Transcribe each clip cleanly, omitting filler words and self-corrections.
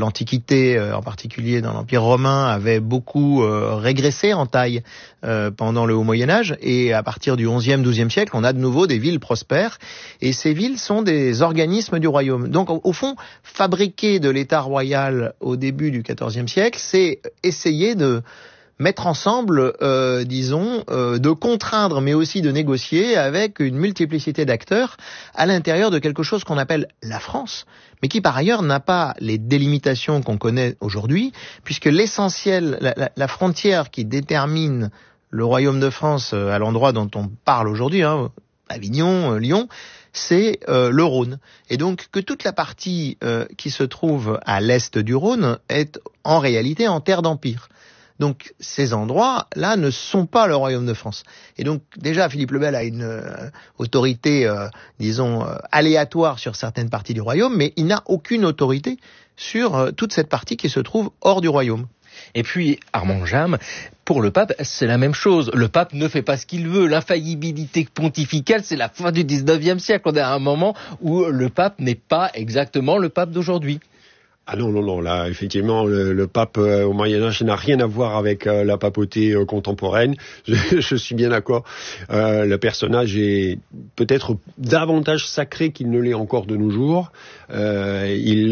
l'Antiquité, en particulier dans l'Empire romain, avait beaucoup régressé en taille pendant le Haut Moyen-Âge. Et à partir du XIe, XIIe siècle, on a de nouveau des villes prospères. Et ces villes sont des organismes du royaume. Donc, au fond, fabriquer de l'État royal au début du XIVe siècle, c'est essayer de mettre ensemble, de contraindre, mais aussi de négocier avec une multiplicité d'acteurs à l'intérieur de quelque chose qu'on appelle la France, mais qui par ailleurs n'a pas les délimitations qu'on connaît aujourd'hui, puisque l'essentiel, la frontière qui détermine le royaume de France à l'endroit dont on parle aujourd'hui, Avignon, Lyon, c'est le Rhône. Et donc que toute la partie qui se trouve à l'est du Rhône est en réalité en terre d'empire. Donc ces endroits-là ne sont pas le royaume de France. Et donc déjà Philippe le Bel a une autorité, aléatoire sur certaines parties du royaume, mais il n'a aucune autorité sur toute cette partie qui se trouve hors du royaume. Et puis, Armand Jam, pour le pape, c'est la même chose. Le pape ne fait pas ce qu'il veut. L'infaillibilité pontificale, c'est la fin du 19e siècle. On est à un moment où le pape n'est pas exactement le pape d'aujourd'hui. Ah non, là, effectivement, le pape au Moyen-Âge n'a rien à voir avec la papauté contemporaine. Je suis bien d'accord. Le personnage est peut-être davantage sacré qu'il ne l'est encore de nos jours. Il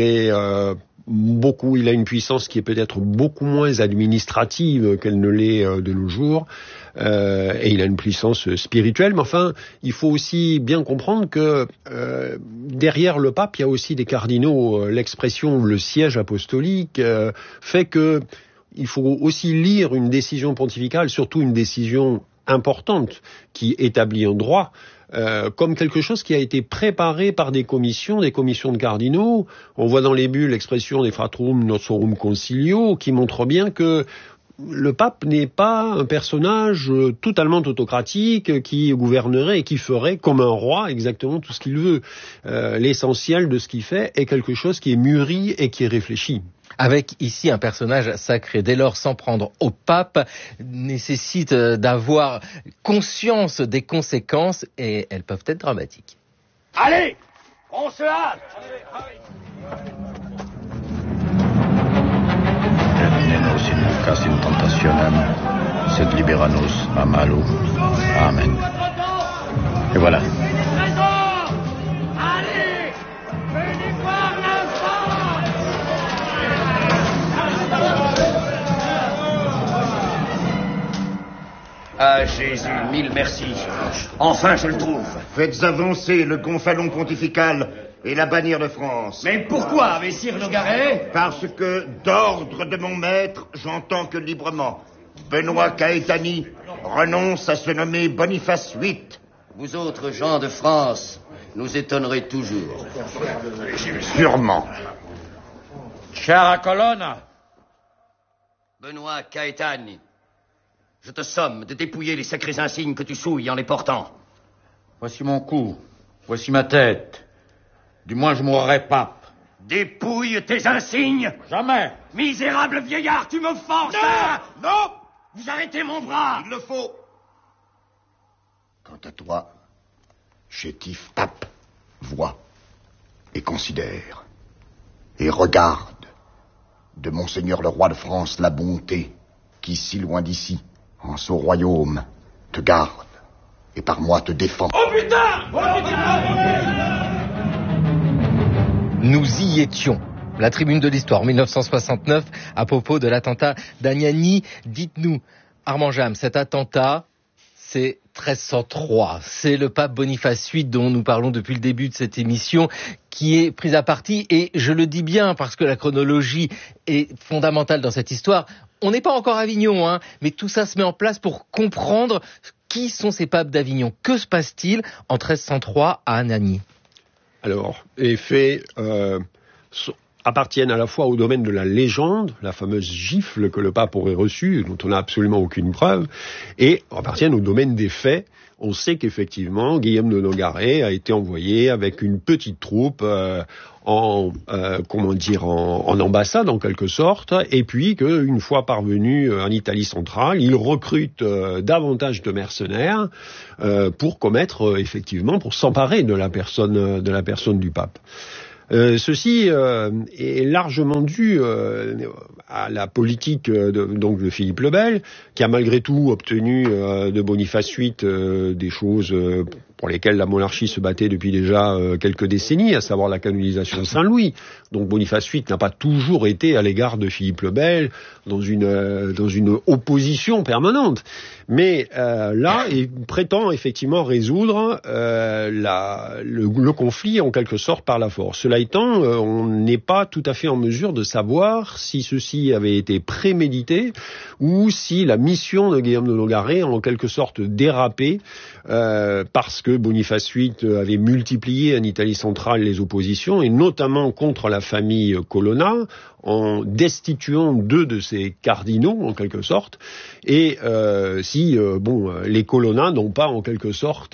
a une puissance qui est peut-être beaucoup moins administrative qu'elle ne l'est de nos jours. Et il a une puissance spirituelle, mais enfin, il faut aussi bien comprendre que derrière le pape, il y a aussi des cardinaux. L'expression le siège apostolique fait que il faut aussi lire une décision pontificale, surtout une décision importante qui établit un droit, comme quelque chose qui a été préparé par des commissions de cardinaux. On voit dans les bulles l'expression des fratrum nosorum concilio, qui montre bien que le pape n'est pas un personnage totalement autocratique qui gouvernerait et qui ferait comme un roi exactement tout ce qu'il veut. L'essentiel de ce qu'il fait est quelque chose qui est mûri et qui est réfléchi. Avec ici un personnage sacré. Dès lors, s'en prendre au pape nécessite d'avoir conscience des conséquences et elles peuvent être dramatiques. Allez, on se hâte. Nos in lucas in tentationem, sed libera nos a malo. Amen. Et voilà. Allez, venez voir l'enfant. Ah, Jésus, mille merci. Enfin, je le trouve. Faites avancer le gonfalon pontifical et la bannière de France. Mais pourquoi, messire Nogaret? Parce que, d'ordre de mon maître, j'entends que librement. Benoît Caetani renonce à se nommer Boniface VIII. Vous autres gens de France nous étonnerez toujours. Sûrement. Chara Colonna. Benoît Caetani, je te somme de dépouiller les sacrés insignes que tu souilles en les portant. Voici mon cou, voici ma tête. Du moins, je mourrai pape. Dépouille tes insignes. Jamais. Misérable vieillard, tu me forces. Non, non. Vous arrêtez mon bras. Il le faut. Quant à toi, chétif pape, vois et considère et regarde de Monseigneur le roi de France la bonté qui, si loin d'ici, en ce royaume, te garde et par moi te défend. Oh putain! Nous y étions. La tribune de l'histoire, 1969, à propos de l'attentat d'Agnani. Dites-nous, Armand Jam, cet attentat, c'est 1303. C'est le pape Boniface VIII dont nous parlons depuis le début de cette émission qui est pris à partie. Et je le dis bien parce que la chronologie est fondamentale dans cette histoire. On n'est pas encore à Avignon, mais tout ça se met en place pour comprendre qui sont ces papes d'Avignon. Que se passe-t-il en 1303 à Anagni? Alors, les faits appartiennent à la fois au domaine de la légende, la fameuse gifle que le pape aurait reçue, dont on n'a absolument aucune preuve, et appartiennent au domaine des faits. On sait qu'effectivement, Guillaume de Nogaret a été envoyé avec une petite troupe en ambassade en quelque sorte, et puis qu'une fois parvenu en Italie centrale, il recrute davantage de mercenaires pour commettre effectivement, pour s'emparer de la personne du pape. Ceci est largement dû à la politique de Philippe le Bel, qui a malgré tout obtenu de Boniface VIII des choses pour lesquelles la monarchie se battait depuis déjà quelques décennies, à savoir la canonisation de Saint-Louis. Donc Boniface VIII n'a pas toujours été à l'égard de Philippe le Bel dans une opposition permanente. Mais là, il prétend effectivement résoudre le conflit en quelque sorte par la force. Cela étant, on n'est pas tout à fait en mesure de savoir si ceci avait été prémédité ou si la mission de Guillaume de Nogaret a en quelque sorte dérapé parce que Boniface VIII avait multiplié en Italie centrale les oppositions, et notamment contre la famille Colonna, en destituant 2 de ses cardinaux, en quelque sorte, et les Colonna n'ont pas, en quelque sorte,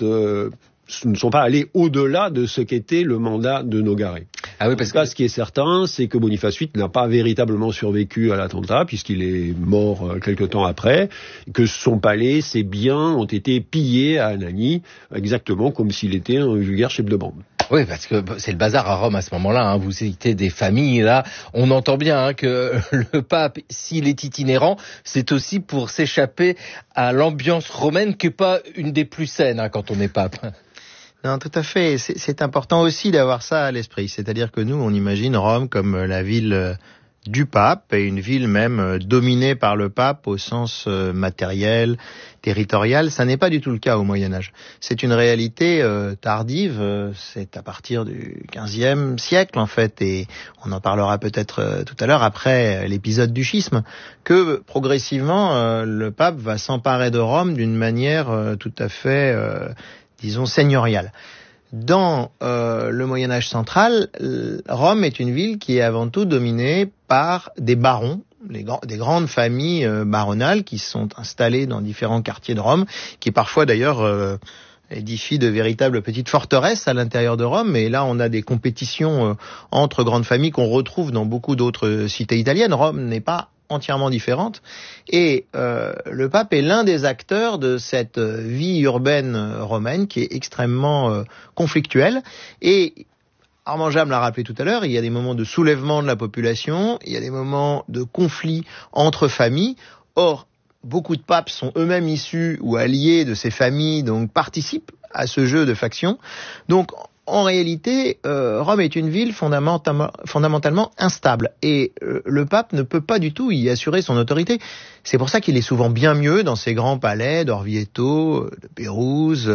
ne sont pas allés au-delà de ce qu'était le mandat de Nogaret. Ah oui, parce que ce qui est certain, c'est que Boniface VIII n'a pas véritablement survécu à l'attentat, puisqu'il est mort quelque temps après, que son palais, ses biens ont été pillés à Anagni, exactement comme s'il était un vulgaire chef de bande. Oui, parce que c'est le bazar à Rome à ce moment-là. Hein. Vous citez des familles, là, on entend bien que le pape, s'il est itinérant, c'est aussi pour s'échapper à l'ambiance romaine, qui n'est pas une des plus saines quand on est pape. Non, tout à fait. C'est important aussi d'avoir ça à l'esprit. C'est-à-dire que nous, on imagine Rome comme la ville du pape, et une ville même dominée par le pape au sens matériel, territorial. Ça n'est pas du tout le cas au Moyen-Âge. C'est une réalité tardive. C'est à partir du XVe siècle, en fait, et on en parlera peut-être tout à l'heure, après l'épisode du schisme, que progressivement, le pape va s'emparer de Rome d'une manière tout à fait disons seigneuriale. Dans le Moyen-Âge central, Rome est une ville qui est avant tout dominée par des barons, des grandes familles baronales qui sont installées dans différents quartiers de Rome, qui parfois d'ailleurs édifient de véritables petites forteresses à l'intérieur de Rome. Et là, on a des compétitions entre grandes familles qu'on retrouve dans beaucoup d'autres cités italiennes. Rome n'est pas entièrement différente, et le pape est l'un des acteurs de cette vie urbaine romaine qui est extrêmement conflictuelle. Et Armand Jam l'a rappelé tout à l'heure, il y a des moments de soulèvement de la population, il y a des moments de conflit entre familles. Or, beaucoup de papes sont eux-mêmes issus ou alliés de ces familles, donc participent à ce jeu de factions. Donc, en réalité, Rome est une ville fondamentalement instable, et le pape ne peut pas du tout y assurer son autorité. C'est pour ça qu'il est souvent bien mieux dans ses grands palais d'Orvieto, de Pérouse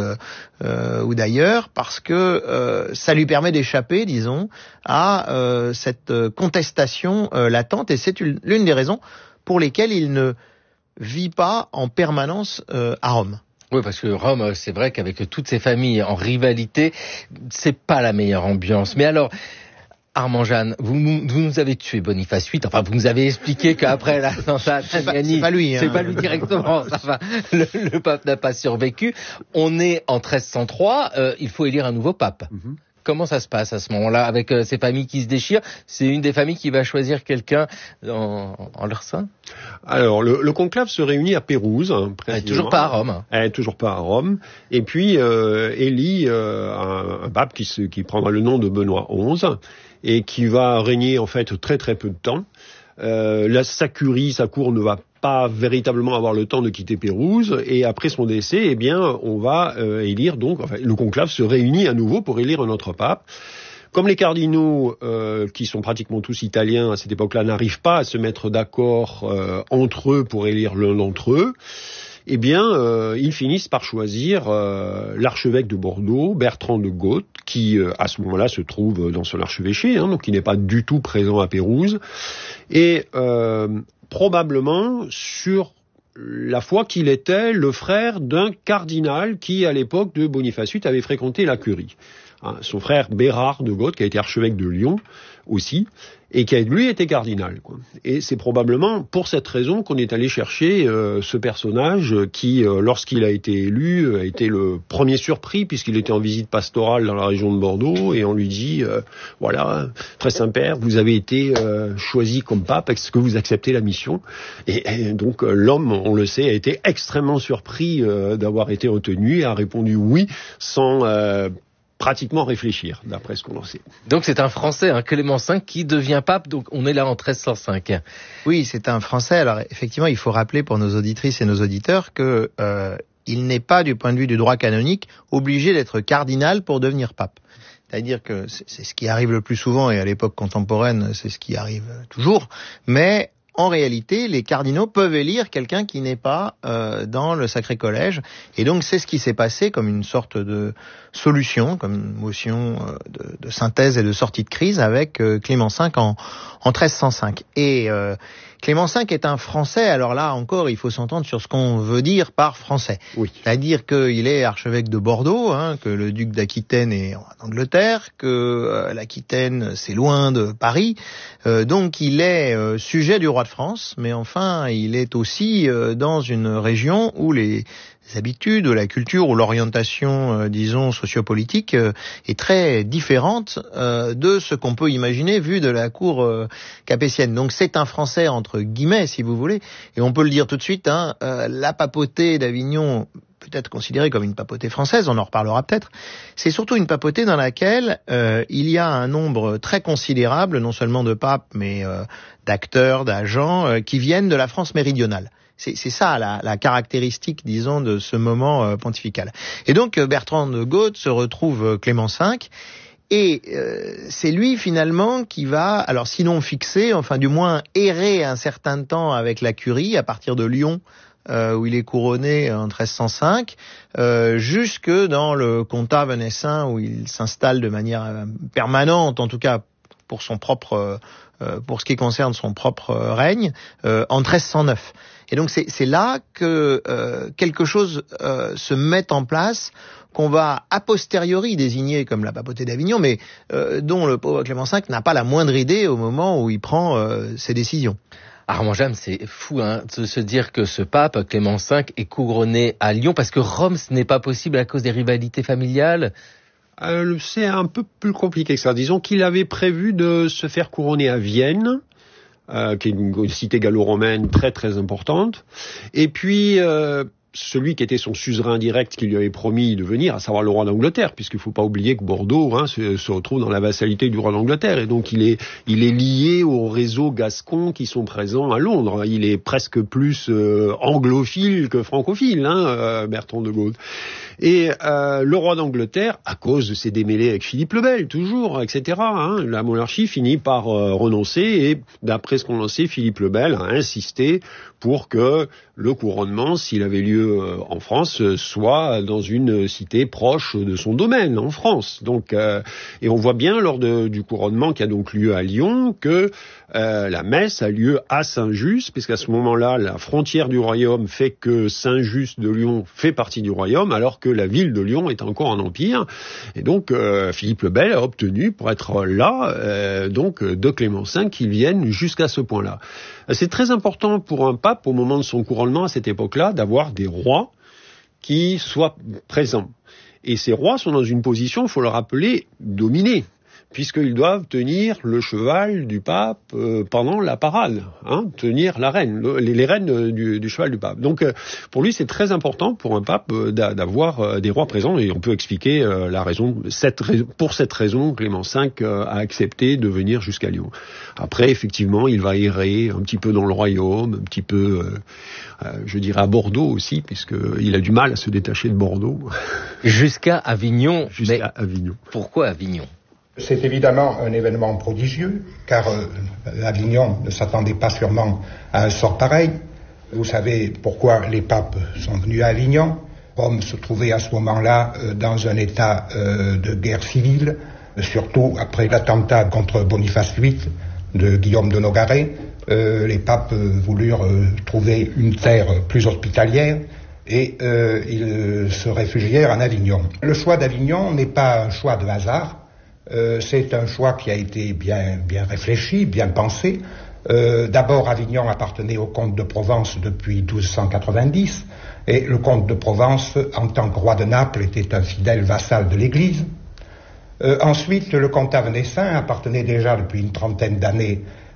ou d'ailleurs, parce que ça lui permet d'échapper, disons, à cette contestation latente, et c'est l'une des raisons pour lesquelles il ne vit pas en permanence à Rome. Oui, parce que Rome, c'est vrai qu'avec toutes ces familles en rivalité, c'est pas la meilleure ambiance. Mais alors, Armand Jeanne, vous nous avez tué Boniface VIII. Enfin, vous nous avez expliqué qu'après l'attentat Tagnani, c'est pas lui, c'est pas lui directement. Enfin, le pape n'a pas survécu. On est en 1303. Il faut élire un nouveau pape. Mm-hmm. Comment ça se passe à ce moment-là, avec ces familles qui se déchirent? C'est une des familles qui va choisir quelqu'un en leur sein? Alors, le conclave se réunit à Pérouse. Toujours pas à Rome. Toujours pas à Rome. Et puis, élit un pape qui prendra le nom de Benoît XI et qui va régner en fait très très peu de temps. Sa curie, sa cour ne va pas véritablement avoir le temps de quitter Pérouse, et après son décès, eh bien, on va élire donc, enfin, le conclave se réunit à nouveau pour élire un autre pape. Comme les cardinaux, qui sont pratiquement tous italiens à cette époque-là, n'arrivent pas à se mettre d'accord entre eux pour élire l'un d'entre eux, eh bien, ils finissent par choisir l'archevêque de Bordeaux, Bertrand de Got, qui, à ce moment-là, se trouve dans son archevêché, donc qui n'est pas du tout présent à Pérouse, et probablement sur la foi qu'il était le frère d'un cardinal qui, à l'époque de Boniface VIII, avait fréquenté la curie. Son frère Bérard de Got, qui a été archevêque de Lyon aussi, et qui lui était cardinal, quoi. Et c'est probablement pour cette raison qu'on est allé chercher ce personnage qui, lorsqu'il a été élu, a été le premier surpris, puisqu'il était en visite pastorale dans la région de Bordeaux, et on lui dit, voilà, très Saint-Père, vous avez été choisi comme pape, est-ce que vous acceptez la mission? Et donc l'homme, on le sait, a été extrêmement surpris d'avoir été retenu, et a répondu oui, sans pratiquement réfléchir, d'après ce qu'on en sait. Donc c'est un Français, Clément V, qui devient pape, donc on est là en 1305. Oui, c'est un Français. Alors effectivement, il faut rappeler pour nos auditrices et nos auditeurs que il n'est pas, du point de vue du droit canonique, obligé d'être cardinal pour devenir pape. C'est-à-dire que c'est ce qui arrive le plus souvent, et à l'époque contemporaine, c'est ce qui arrive toujours, mais en réalité, les cardinaux peuvent élire quelqu'un qui n'est pas dans le Sacré Collège, et donc c'est ce qui s'est passé comme une sorte de solution, comme une motion de synthèse et de sortie de crise avec Clément V en 1305. Et Clément V est un Français, alors là encore, il faut s'entendre sur ce qu'on veut dire par Français. Oui. C'est-à-dire qu'il est archevêque de Bordeaux, que le duc d'Aquitaine est en Angleterre, que l'Aquitaine c'est loin de Paris, donc il est sujet du roi de France, mais enfin il est aussi dans une région où les habitudes, ou la culture, ou l'orientation, disons, sociopolitique est très différente de ce qu'on peut imaginer vu de la cour capétienne. Donc c'est un Français entre guillemets, si vous voulez, et on peut le dire tout de suite, la papauté d'Avignon, peut-être considérée comme une papauté française, on en reparlera peut-être, c'est surtout une papauté dans laquelle il y a un nombre très considérable, non seulement de papes, mais d'acteurs, d'agents, qui viennent de la France méridionale. C'est ça la caractéristique, disons, de ce moment pontifical. Et donc Bertrand de Gontaut se retrouve Clément V, et c'est lui finalement qui va, alors sinon fixer, enfin du moins errer un certain temps avec la curie à partir de Lyon, où il est couronné en 1305, jusque dans le comtat venessin où il s'installe de manière permanente, en tout cas pour son propre, pour ce qui concerne son propre règne, en 1309. Et donc c'est là que quelque chose se met en place qu'on va a posteriori désigner comme la papauté d'Avignon, mais dont le pauvre Clément V n'a pas la moindre idée au moment où il prend ses décisions. Armand James, c'est fou de se dire que ce pape, Clément V, est couronné à Lyon, parce que Rome, ce n'est pas possible à cause des rivalités familiales. C'est un peu plus compliqué que ça. Disons qu'il avait prévu de se faire couronner à Vienne, qui est une cité gallo-romaine très très importante. Et puis celui qui était son suzerain direct qui lui avait promis de venir, à savoir le roi d'Angleterre, puisqu'il faut pas oublier que Bordeaux se retrouve dans la vassalité du roi d'Angleterre, et donc il est lié aux réseaux gascons qui sont présents à Londres. Il est presque plus anglophile que francophile, Bertrand de Gontaut. Et le roi d'Angleterre, à cause de ses démêlés avec Philippe le Bel, toujours, etc., la monarchie finit par renoncer, et d'après ce qu'on en sait, Philippe le Bel a insisté pour que le couronnement, s'il avait lieu en France, soit dans une cité proche de son domaine, en France. Donc, et on voit bien lors du couronnement qui a donc lieu à Lyon que la messe a lieu à Saint-Just, puisqu'à ce moment-là, la frontière du royaume fait que Saint-Just de Lyon fait partie du royaume, alors que la ville de Lyon est encore un empire. Et donc, Philippe le Bel a obtenu, pour être là, donc de Clément V, qu'il vienne jusqu'à ce point-là. C'est très important pour un pape, au moment de son couronnement, à cette époque-là, d'avoir des rois qui soient présents. Et ces rois sont dans une position, il faut le rappeler, dominée, puisqu'ils doivent tenir le cheval du pape pendant la parade, tenir la reine, les rênes du cheval du pape. Donc pour lui, c'est très important pour un pape d'avoir des rois présents, et on peut expliquer la raison. Pour cette raison, Clément V a accepté de venir jusqu'à Lyon. Après, effectivement, il va errer un petit peu dans le royaume, un petit peu, je dirais, à Bordeaux aussi, puisqu'il a du mal à se détacher de Bordeaux. Jusqu'à Avignon. Jusqu'à Avignon. Pourquoi Avignon ? C'est évidemment un événement prodigieux, car Avignon ne s'attendait pas sûrement à un sort pareil. Vous savez pourquoi les papes sont venus à Avignon. Rome se trouvait à ce moment-là dans un état de guerre civile, surtout après l'attentat contre Boniface VIII de Guillaume de Nogaret. Les papes voulurent trouver une terre plus hospitalière, et ils se réfugièrent en Avignon. Le choix d'Avignon n'est pas un choix de hasard. C'est un choix qui a été bien réfléchi, bien pensé. D'abord, Avignon appartenait au comte de Provence depuis 1290, et le comte de Provence, en tant que roi de Naples, était un fidèle vassal de l'Église. Ensuite, le comtat venessin appartenait déjà depuis une trentaine d'années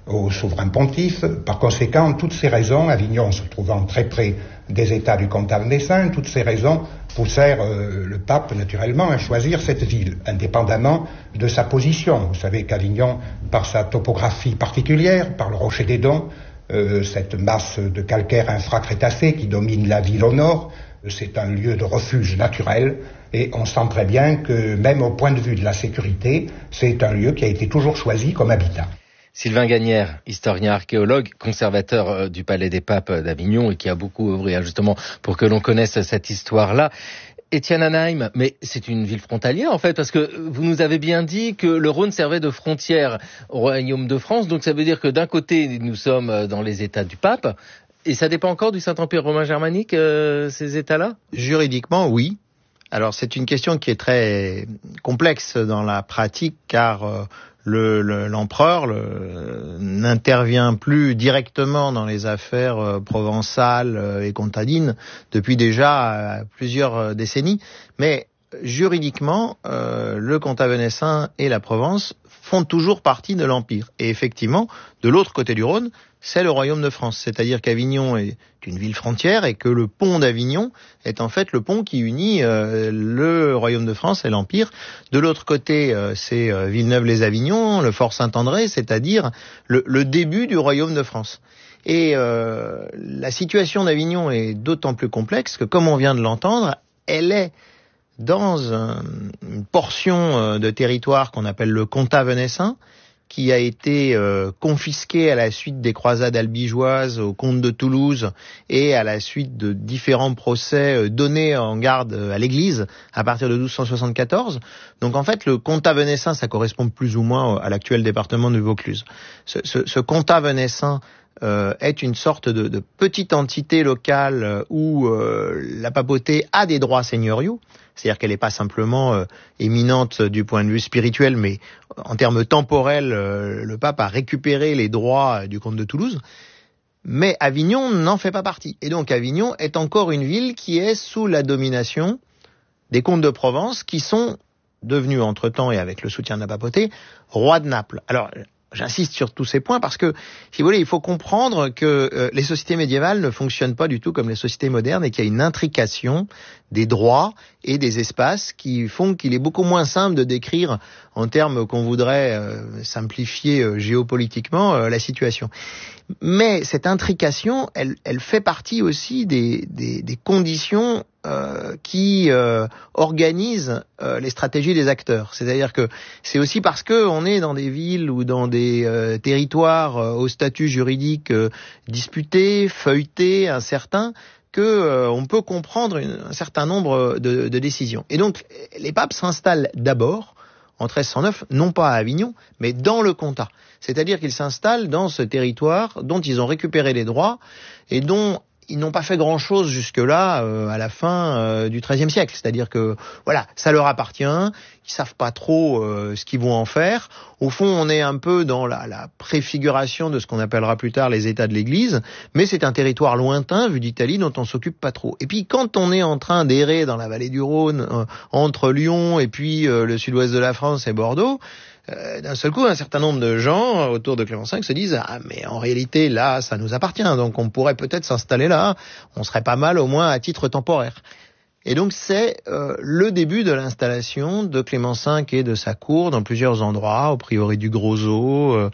au souverain pontife. Par conséquent, toutes ces raisons, Avignon se trouvant très près des États du comtat venessin, toutes ces raisons poussèrent le pape naturellement à choisir cette ville, indépendamment de sa position. Vous savez qu'Avignon, par sa topographie particulière, par le rocher des Dons, cette masse de calcaire infracrétacé qui domine la ville au nord, c'est un lieu de refuge naturel, et on sent très bien que même au point de vue de la sécurité, c'est un lieu qui a été toujours choisi comme habitat. Sylvain Gagnère, historien archéologue, conservateur du Palais des Papes d'Avignon et qui a beaucoup œuvré justement pour que l'on connaisse cette histoire-là. Étienne Anaheim, mais c'est une ville frontalière en fait, parce que vous nous avez bien dit que le Rhône servait de frontière au Royaume de France, donc ça veut dire que d'un côté nous sommes dans les États du Pape, et ça dépend encore du Saint-Empire romain germanique, ces États-là ? Juridiquement, oui. Alors c'est une question qui est très complexe dans la pratique, car l'empereur n'intervient plus directement dans les affaires provençales et comtadines depuis déjà plusieurs décennies, mais juridiquement, le comtat venessin et la Provence font toujours partie de l'Empire. Et effectivement, de l'autre côté du Rhône, c'est le Royaume de France. C'est-à-dire qu'Avignon est une ville frontière et que le pont d'Avignon est en fait le pont qui unit le Royaume de France et l'Empire. De l'autre côté, c'est Villeneuve-les-Avignon, le Fort Saint-André, c'est-à-dire le début du Royaume de France. Et la situation d'Avignon est d'autant plus complexe que, comme on vient de l'entendre, elle est dans une portion de territoire qu'on appelle le comtat venessin, qui a été confisqué à la suite des croisades albigeoises au comte de Toulouse et à la suite de différents procès donnés en garde à l'Église à partir de 1274. Donc en fait, le comtat venessin, ça correspond plus ou moins à l'actuel département du Vaucluse. Ce comtat venessin est une sorte de petite entité locale où la papauté a des droits seigneuriaux. C'est-à-dire qu'elle n'est pas simplement éminente du point de vue spirituel, mais en termes temporels, le pape a récupéré les droits du comte de Toulouse. Mais Avignon n'en fait pas partie. Et donc Avignon est encore une ville qui est sous la domination des comtes de Provence, qui sont devenus entre-temps, et avec le soutien de la papauté, rois de Naples. Alors, j'insiste sur tous ces points parce que, si vous voulez, il faut comprendre que les sociétés médiévales ne fonctionnent pas du tout comme les sociétés modernes et qu'il y a une intrication des droits et des espaces qui font qu'il est beaucoup moins simple de décrire en termes qu'on voudrait simplifier géopolitiquement la situation. Mais cette intrication, elle fait partie aussi des conditions qui organisent les stratégies des acteurs. C'est-à-dire que c'est aussi parce que on est dans des villes ou dans des territoires au statut juridique disputé, feuilleté, incertain, que on peut comprendre un certain nombre de décisions. Et donc les papes s'installent d'abord en 1309, non pas à Avignon, mais dans le comtat. C'est-à-dire qu'ils s'installent dans ce territoire dont ils ont récupéré les droits et dont ils n'ont pas fait grand-chose jusque-là à la fin du XIIIe siècle. C'est-à-dire que, voilà, ça leur appartient, ils savent pas trop ce qu'ils vont en faire. Au fond, on est un peu dans la préfiguration de ce qu'on appellera plus tard les États de l'Église, mais c'est un territoire lointain, vu d'Italie, dont on s'occupe pas trop. Et puis, quand on est en train d'errer dans la vallée du Rhône, entre Lyon et puis le sud-ouest de la France et Bordeaux, d'un seul coup, un certain nombre de gens autour de Clément V se disent « Ah, mais en réalité, là, ça nous appartient, donc on pourrait peut-être s'installer là, on serait pas mal au moins à titre temporaire. » Et donc, c'est le début de l'installation de Clément V et de sa cour dans plusieurs endroits, au prieuré du Gros-Eau,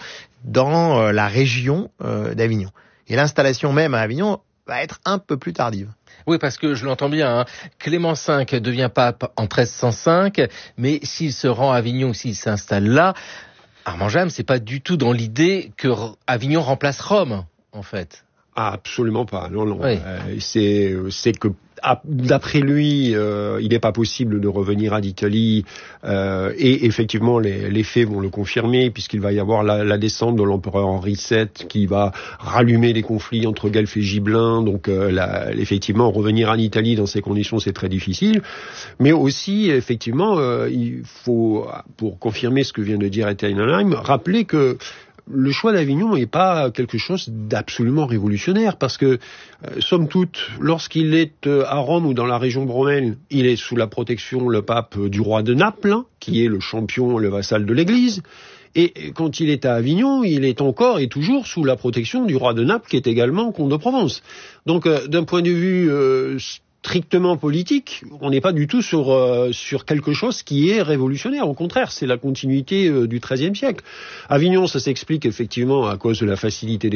dans la région d'Avignon. Et l'installation même à Avignon va être un peu plus tardive. Oui, parce que je l'entends bien, hein. Clément V devient pape en 1305, mais s'il se rend à Avignon, s'il s'installe là, Armand James, c'est pas du tout dans l'idée que Avignon remplace Rome, en fait. Ah, absolument pas. Non, non. Oui. C'est que d'après lui, il n'est pas possible de revenir d'Italie, et effectivement les faits vont le confirmer, puisqu'il va y avoir la descente de l'empereur Henri VII qui va rallumer les conflits entre Guelfes et Gibelins. Donc effectivement, revenir en Italie dans ces conditions, c'est très difficile. Mais aussi, effectivement, il faut, pour confirmer ce que vient de dire Étienne Anaheim, rappeler que le choix d'Avignon n'est pas quelque chose d'absolument révolutionnaire, parce que, somme toute, lorsqu'il est à Rome ou dans la région bromaine, il est sous la protection, le pape, du roi de Naples, hein, qui est le champion, le vassal de l'Église. Et quand il est à Avignon, il est encore et toujours sous la protection du roi de Naples, qui est également comte de Provence. Donc, d'un point de vue strictement politique, on n'est pas du tout sur quelque chose qui est révolutionnaire. Au contraire, c'est la continuité du XIIIe siècle. Avignon, ça s'explique effectivement à cause de la facilité des